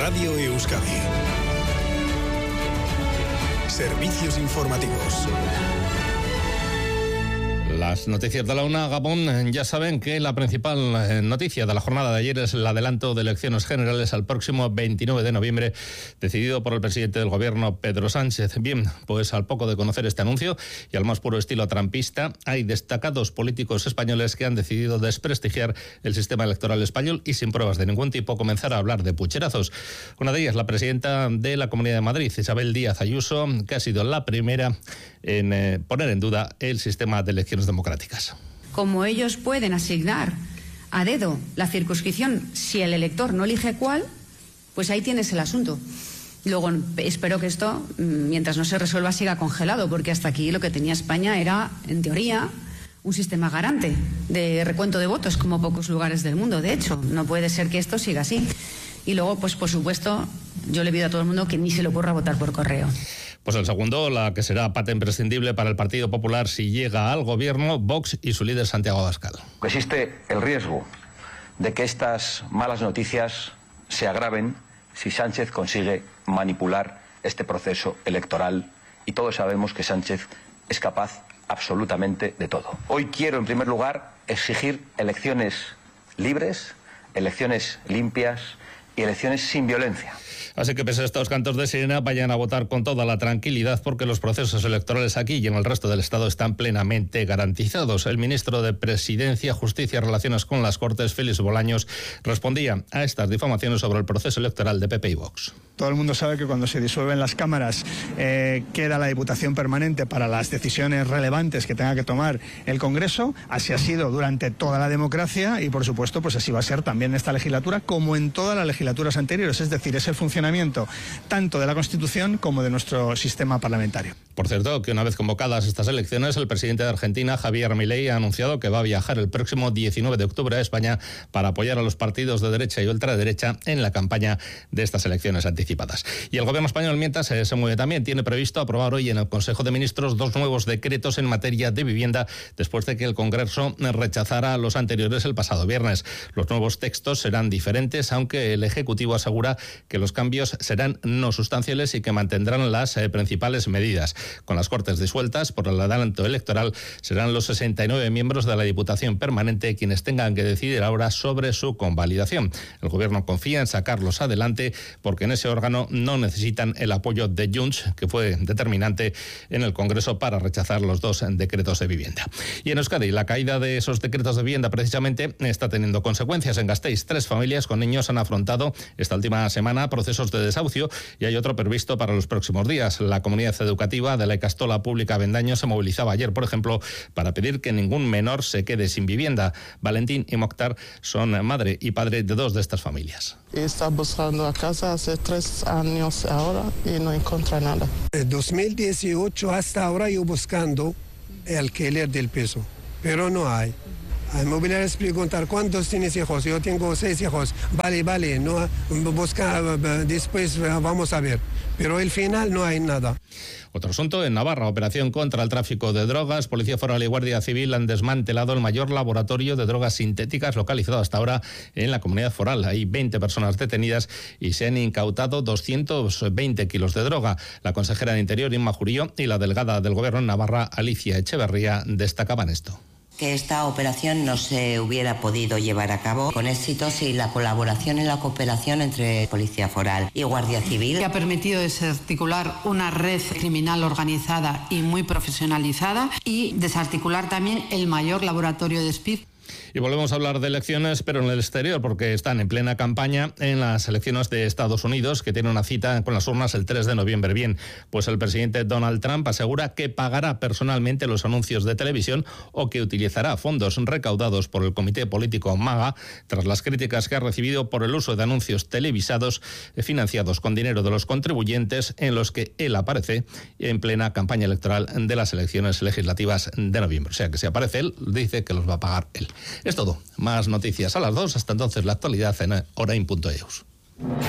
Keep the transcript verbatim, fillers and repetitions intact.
Radio Euskadi. Servicios informativos. Las noticias de la una, Gabón. Ya saben que la principal noticia de la jornada de ayer es el adelanto de elecciones generales al próximo veintinueve de noviembre, decidido por el presidente del gobierno, Pedro Sánchez. Bien, pues al poco de conocer este anuncio y al más puro estilo trampista, hay destacados políticos españoles que han decidido desprestigiar el sistema electoral español y sin pruebas de ningún tipo comenzar a hablar de pucherazos. Una de ellas, la presidenta de la Comunidad de Madrid, Isabel Díaz Ayuso, que ha sido la primera en eh, poner en duda el sistema de elecciones democráticas. Como ellos pueden asignar a dedo la circunscripción si el elector no elige cuál, pues ahí tienes el asunto. Luego espero que esto, mientras no se resuelva, siga congelado, porque hasta aquí lo que tenía España era, en teoría, un sistema garante de recuento de votos, como pocos lugares del mundo. De hecho, no puede ser que esto siga así. Y luego, pues por supuesto, yo le pido a todo el mundo que ni se le ocurra votar por correo. Pues el segundo, la que será pata imprescindible para el Partido Popular si llega al gobierno, Vox y su líder Santiago Abascal. Existe el riesgo de que estas malas noticias se agraven si Sánchez consigue manipular este proceso electoral, y todos sabemos que Sánchez es capaz absolutamente de todo. Hoy quiero, en primer lugar, exigir elecciones libres, elecciones limpias y elecciones sin violencia. Así que pese a estos cantos de sirena, vayan a votar con toda la tranquilidad, porque los procesos electorales aquí y en el resto del Estado están plenamente garantizados. El ministro de Presidencia, Justicia y Relaciones con las Cortes, Félix Bolaños, respondía a estas difamaciones sobre el proceso electoral de P P y Vox. Todo el mundo sabe que cuando se disuelven las cámaras eh, queda la Diputación Permanente para las decisiones relevantes que tenga que tomar el Congreso. Así ha sido durante toda la democracia y, por supuesto, pues así va a ser también en esta legislatura, como en todas las legislaturas anteriores. Es decir, es el funcionamiento tanto de la Constitución como de nuestro sistema parlamentario. Por cierto, que una vez convocadas estas elecciones, el presidente de Argentina, Javier Milei, ha anunciado que va a viajar el próximo diecinueve de octubre a España para apoyar a los partidos de derecha y ultraderecha en la campaña de estas elecciones anticipadas. Y el gobierno español, mientras, se, se mueve también. Tiene previsto aprobar hoy en el Consejo de Ministros dos nuevos decretos en materia de vivienda, después de que el Congreso rechazara los anteriores el pasado viernes. Los nuevos textos serán diferentes, aunque el Ejecutivo asegura que los cambios serán no sustanciales y que mantendrán las eh, principales medidas. Con las Cortes disueltas por el adelanto electoral, serán los sesenta y nueve miembros de la Diputación Permanente quienes tengan que decidir ahora sobre su convalidación. El Gobierno confía en sacarlos adelante porque en ese órgano no necesitan el apoyo de Junts, que fue determinante en el Congreso para rechazar los dos decretos de vivienda. Y en Euskadi, la caída de esos decretos de vivienda precisamente está teniendo consecuencias. En Gasteiz, tres familias con niños han afrontado esta última semana procesos de desahucio y hay otro previsto para los próximos días. La comunidad educativa de la Ikastola Pública Avendaño se movilizaba ayer, por ejemplo, para pedir que ningún menor se quede sin vivienda. Valentín y Mokhtar son madre y padre de dos de estas familias. Está buscando a casa hace tres años ahora y no encuentra nada. En dos mil dieciocho hasta ahora yo buscando el alquiler del piso, pero no hay. Al mobiliario es preguntar cuántos tienes hijos. Yo tengo seis hijos. Vale, vale, no busca, después vamos a ver. Pero al final no hay nada. Otro asunto, en Navarra, operación contra el tráfico de drogas. Policía Foral y Guardia Civil han desmantelado el mayor laboratorio de drogas sintéticas localizado hasta ahora en la comunidad foral. Hay veinte personas detenidas y se han incautado doscientos veinte kilos de droga. La consejera de Interior, Inma Jurío, y la delegada del Gobierno en Navarra, Alicia Echeverría, destacaban esto. Que esta operación no se hubiera podido llevar a cabo con éxito sin la colaboración y la cooperación entre Policía Foral y Guardia Civil. Que ha permitido desarticular una red criminal organizada y muy profesionalizada y desarticular también el mayor laboratorio de speed. Y volvemos a hablar de elecciones, pero en el exterior, porque están en plena campaña en las elecciones de Estados Unidos, que tiene una cita con las urnas el tres de noviembre. Bien, pues el presidente Donald Trump asegura que pagará personalmente los anuncios de televisión o que utilizará fondos recaudados por el Comité Político MAGA, tras las críticas que ha recibido por el uso de anuncios televisados financiados con dinero de los contribuyentes, en los que él aparece en plena campaña electoral de las elecciones legislativas de noviembre. O sea, que si aparece él, dice que los va a pagar él. Es todo. Más noticias a las dos. Hasta entonces, la actualidad en orain punto eus.